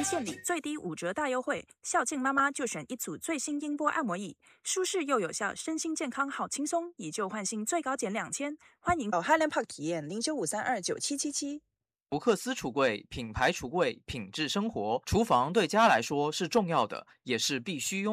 献礼最低5折大优惠，孝敬妈妈就选一组最新音波按摩椅，舒适又有效，身心健康好轻松，以旧换新最高减2000。欢迎到 Highland Park 体验095329777。 福克斯橱柜，品牌橱柜，品质生活。厨房对家来说是重要的，也是必须拥